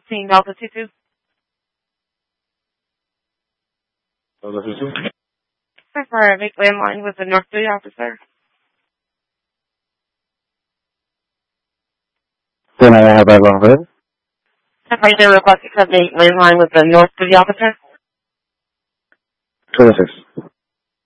Team Delta 22. Delta 22. Sorry, make landline with the North 3 officer. Then I have that long available. Right there, request to make landline with the North 3 officer. 26.